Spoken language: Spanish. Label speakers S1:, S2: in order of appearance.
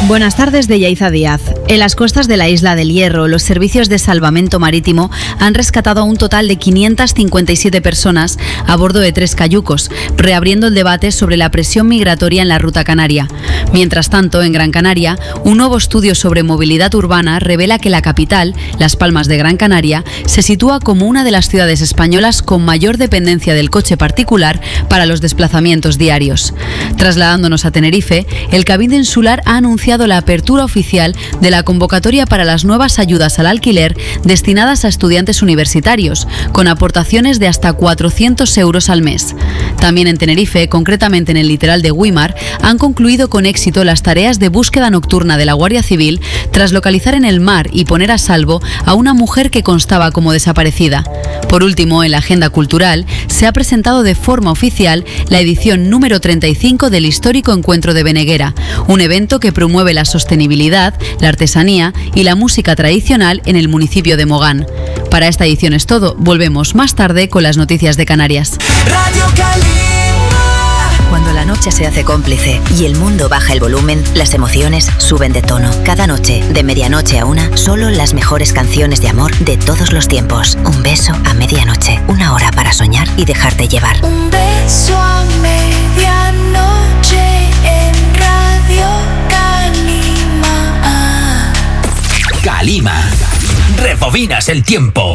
S1: Buenas tardes de Yaiza Díaz. En las costas de la isla del Hierro, los servicios de salvamento marítimo han rescatado a un total de 557 personas a bordo de 3 cayucos, reabriendo el debate sobre la presión migratoria en la ruta canaria. Mientras tanto, en Gran Canaria, un nuevo estudio sobre movilidad urbana revela que la capital, Las Palmas de Gran Canaria, se sitúa como una de las ciudades españolas con mayor dependencia del coche particular para los desplazamientos diarios. Trasladándonos a Tenerife, el Cabildo Insular ha anunciado la apertura oficial de la convocatoria para las nuevas ayudas al alquiler destinadas a estudiantes universitarios, con aportaciones de hasta 400 euros al mes. También en Tenerife, concretamente en el litoral de Güímar, han concluido con éxito las tareas de búsqueda nocturna de la Guardia Civil tras localizar en el mar y poner a salvo a una mujer que constaba como desaparecida. Por último, en la agenda cultural, se ha presentado de forma oficial la edición número 35 del histórico Encuentro de Beneguera, un evento que promueve la sostenibilidad, la artesanía y la música tradicional en el municipio de Mogán. Para esta edición es todo. Volvemos más tarde con las noticias de Canarias.
S2: Radio Calima.
S3: Cuando la noche se hace cómplice y el mundo baja el volumen, las emociones suben de tono. Cada noche, de medianoche a 1, solo las mejores canciones de amor de todos los tiempos. Un beso a medianoche, 1 hora para soñar y dejarte llevar.
S2: Un beso a medianoche en Radio Calima.
S4: Calima. Rebobinas el tiempo.